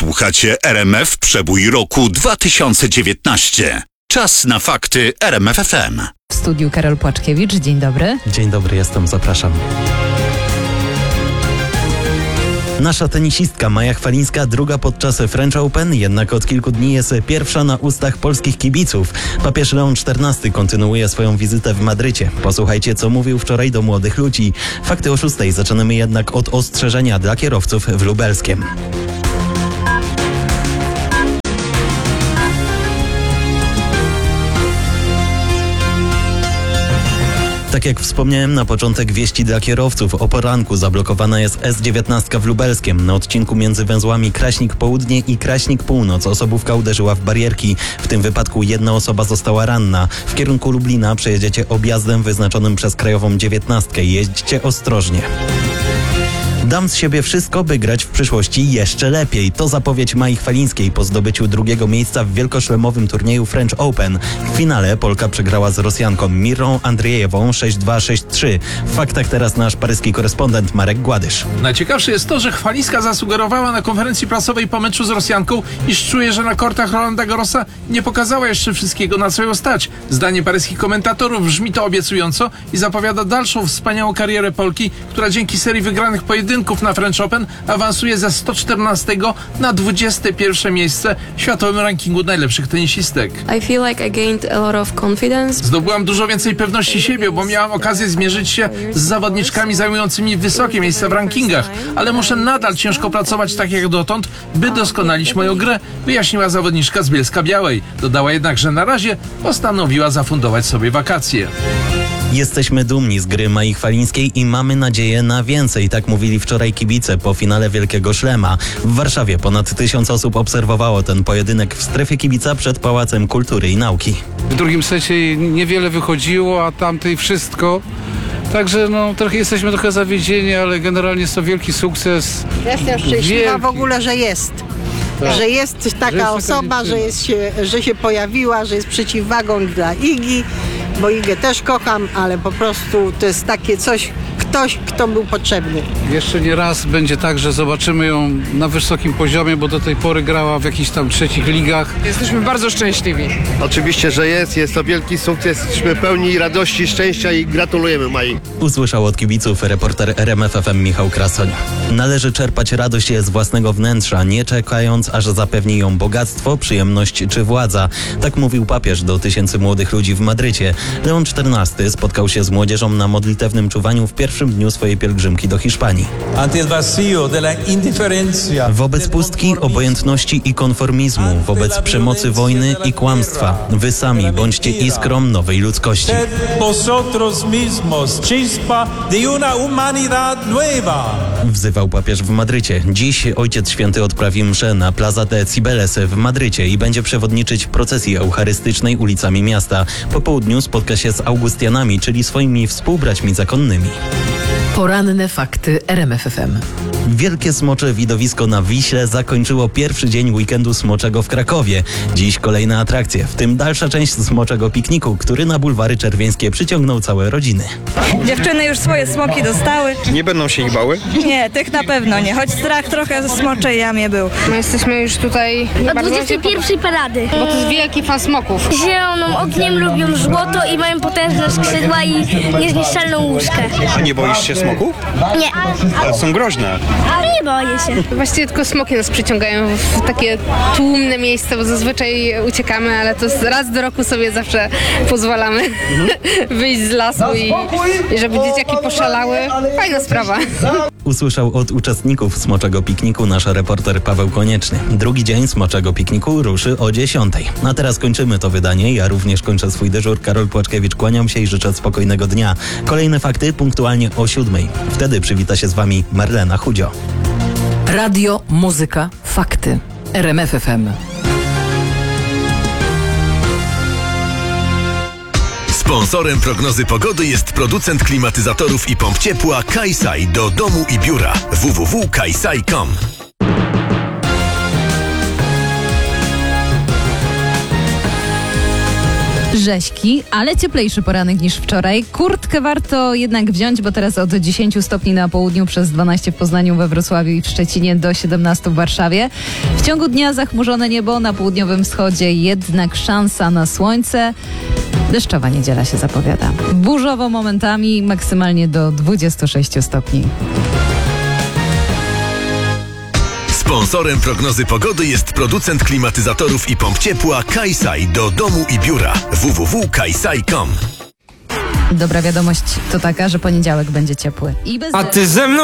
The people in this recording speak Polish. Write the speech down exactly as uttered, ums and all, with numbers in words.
Słuchacie R M F Przebój roku dwa tysiące dziewiętnaście. Czas na fakty R M F F M. W studiu Karol Płaczkiewicz. Dzień dobry. Dzień dobry, jestem, zapraszam. Nasza tenisistka Maja Chwalińska druga podczas French Open, jednak od kilku dni jest pierwsza na ustach polskich kibiców. Papież Leon czternasty kontynuuje swoją wizytę w Madrycie. Posłuchajcie, co mówił wczoraj do młodych ludzi. Fakty o szóstej. Zaczynamy jednak od ostrzeżenia dla kierowców w Lubelskiem. Tak jak wspomniałem na początek, wieści dla kierowców. O poranku zablokowana jest S dziewiętnaście w Lubelskiem. Na odcinku między węzłami Kraśnik Południe i Kraśnik Północ osobówka uderzyła w barierki. W tym wypadku jedna osoba została ranna. W kierunku Lublina przejedziecie objazdem wyznaczonym przez Krajową dziewiętnastkę. Jeźdźcie ostrożnie. Dam z siebie wszystko, by grać w przyszłości jeszcze lepiej. To zapowiedź Mai Chwalińskiej po zdobyciu drugiego miejsca w wielkoszlemowym turnieju French Open. W finale Polka przegrała z Rosjanką Mirą Andrzejewą sześć dwa sześć trzy. W faktach teraz nasz paryski korespondent Marek Gładysz. Najciekawsze jest to, że Chwalińska zasugerowała na konferencji prasowej po meczu z Rosjanką, iż czuje, że na kortach Rolanda Garrosa nie pokazała jeszcze wszystkiego, na co ją stać. Zdaniem paryskich komentatorów brzmi to obiecująco i zapowiada dalszą wspaniałą karierę Polki, która dzięki serii wygranych pojedynków na French Open awansuje ze sto czternastego na dwudzieste pierwsze miejsce w światowym rankingu najlepszych tenisistek. I feel like I gained a lot of confidence. Zdobyłam dużo więcej pewności siebie, bo miałam okazję zmierzyć się z zawodniczkami zajmującymi wysokie miejsca w rankingach, ale muszę nadal ciężko pracować tak jak dotąd, by doskonalić moją grę, wyjaśniła zawodniczka z Bielska-Białej. Dodała jednak, że na razie postanowiła zafundować sobie wakacje. Jesteśmy dumni z gry Mai Chwalińskiej i mamy nadzieję na więcej, tak mówili wczoraj kibice po finale Wielkiego Szlema. W Warszawie ponad tysiąc osób obserwowało ten pojedynek w strefie kibica przed Pałacem Kultury i Nauki. W drugim secie niewiele wychodziło, a tamtej wszystko. Także no, trochę jesteśmy trochę zawiedzieni, ale generalnie jest to wielki sukces. Jestem szczęśliwa Wielki. w ogóle, że jest. Tak. Że jest taka Że jest taka osoba, że, dziewczyna. jest się, że się pojawiła, że jest przeciwwagą dla Igi, bo Igę też kocham, ale po prostu to jest takie coś, ktoś, kto był potrzebny. Jeszcze nie raz będzie tak, że zobaczymy ją na wysokim poziomie, bo do tej pory grała w jakichś tam trzecich ligach. Jesteśmy bardzo szczęśliwi. Oczywiście, że jest. Jest to wielki sukces. Jesteśmy pełni radości, szczęścia i gratulujemy Mai. Usłyszał od kibiców reporter R M F F M Michał Krasoń. Należy czerpać radość z własnego wnętrza, nie czekając, aż zapewni ją bogactwo, przyjemność czy władza. Tak mówił papież do tysięcy młodych ludzi w Madrycie. Leon czternasty spotkał się z młodzieżą na modlitewnym czuwaniu w pierwszym dniu swojej pielgrzymki do Hiszpanii. Wobec pustki, obojętności i konformizmu, wobec przemocy wojny i kłamstwa, wy sami bądźcie iskrą nowej ludzkości. Wzywał papież w Madrycie. Dziś Ojciec Święty odprawi mszę na Plaza de Cibeles w Madrycie i będzie przewodniczyć procesji eucharystycznej ulicami miasta. Po południu spotka się z Augustianami, czyli swoimi współbraćmi zakonnymi. Poranne fakty R M F F M. Wielkie Smocze Widowisko na Wiśle zakończyło pierwszy dzień weekendu smoczego w Krakowie. Dziś kolejne atrakcje, w tym dalsza część smoczego pikniku, który na bulwary czerwieńskie przyciągnął całe rodziny. Dziewczyny już swoje smoki dostały. Nie będą się ich bały? Nie, tych na pewno nie, choć strach trochę ze smoczej jamie był. My jesteśmy już tutaj od dwudziestej pierwszej parady. Bo to jest wielki fan smoków. Zieloną ogniem lubią złoto i mają potężne skrzydła i niezniszczalną łóżkę. A nie boisz się smoków? Nie, Ale są groźne. nie boję się. Właściwie tylko smoki nas przyciągają w takie tłumne miejsca, bo zazwyczaj uciekamy, ale to raz do roku sobie zawsze pozwalamy wyjść z lasu i, i żeby dzieciaki poszalały. Fajna sprawa. Usłyszał od uczestników smoczego pikniku nasz reporter Paweł Konieczny. Drugi dzień smoczego pikniku ruszy o dziesiątej. A teraz kończymy to wydanie. Ja również kończę swój dyżur. Karol Płaczkiewicz, kłaniam się i życzę spokojnego dnia. Kolejne fakty punktualnie o siódmej. Wtedy przywita się z wami Marlena Chudzio. Radio, muzyka, fakty. R M F F M. Sponsorem prognozy pogody jest producent klimatyzatorów i pomp ciepła Kaisai do domu i biura. w w w kropka kaisai kropka com. Rześki, ale cieplejszy poranek niż wczoraj. Kurtkę warto jednak wziąć, bo teraz od dziesięć stopni na południu, przez dwanaście w Poznaniu, we Wrocławiu i w Szczecinie, do siedemnaście w Warszawie. W ciągu dnia zachmurzone niebo, na południowym wschodzie jednak szansa na słońce. Deszczowa niedziela się zapowiada. Burzowo momentami, maksymalnie do dwudziestu sześciu stopni. Sponsorem prognozy pogody jest producent klimatyzatorów i pomp ciepła Kaisai do domu i biura. w w w kropka kaisai kropka com. Dobra wiadomość to taka, że poniedziałek będzie ciepły. I bez A ty ze mną